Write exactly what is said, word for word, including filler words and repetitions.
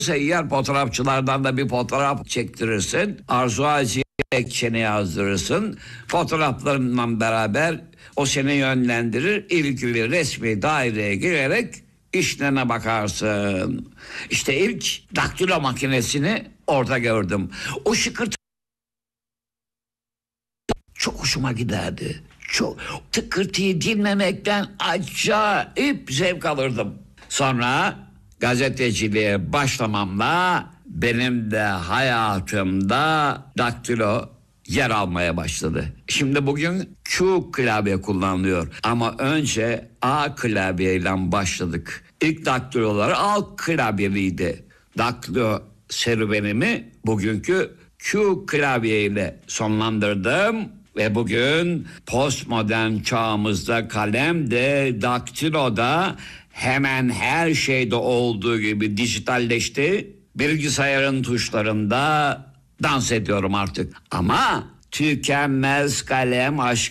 seyyar fotoğrafçılardan da bir fotoğraf çektirirsin. Arzu Aziye Ekçen'e yazdırırsın. Fotoğraflarından beraber o seni yönlendirir. İlgili resmi daireye girerek işlerine bakarsın. İşte ilk daktilo makinesini orada gördüm. O şıkırtı çok hoşuma giderdi. Çok tıkırtıyı dinlemekten acayip zevk alırdım. Sonra gazeteciliğe başlamamla benim de hayatımda daktilo yer almaya başladı. Şimdi bugün Q klavye kullanılıyor ama önce A klavyeyle başladık. İlk daktilolar A klavyeliydi. Daktilo serüvenimi bugünkü Q klavyeyle sonlandırdım. Ve bugün postmodern çağımızda kalem de daktilo da hemen her şeyde olduğu gibi dijitalleşti. Bilgisayarın tuşlarında dans ediyorum artık. Ama tükenmez kalem aşk